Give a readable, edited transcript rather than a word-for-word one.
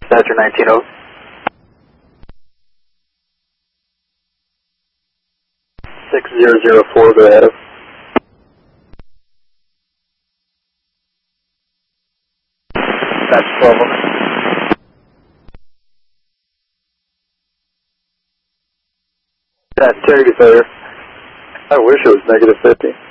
Dispatcher 19-0. 6004, go ahead. That's 12. That's Terry failure. I wish it was -50.